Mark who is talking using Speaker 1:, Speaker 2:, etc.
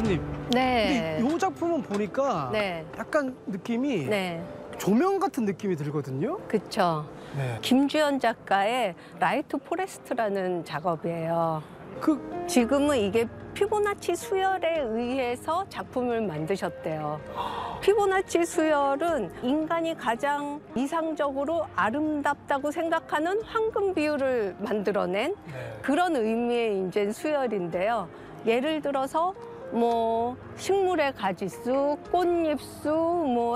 Speaker 1: 교수님.
Speaker 2: 네.
Speaker 1: 근데 이 작품은 보니까
Speaker 2: 네.
Speaker 1: 약간 느낌이
Speaker 2: 네.
Speaker 1: 조명 같은 느낌이 들거든요.
Speaker 2: 그쵸.
Speaker 1: 네.
Speaker 2: 김주연 작가의 라이트 포레스트라는 작업이에요.
Speaker 1: 그
Speaker 2: 지금은 이게 피보나치 수열에 의해서 작품을 만드셨대요. 피보나치 수열은 인간이 가장 이상적으로 아름답다고 생각하는 황금 비율을 만들어낸 그런 의미의 이제 수열인데요. 예를 들어서 뭐 식물의 가지수, 꽃잎수, 뭐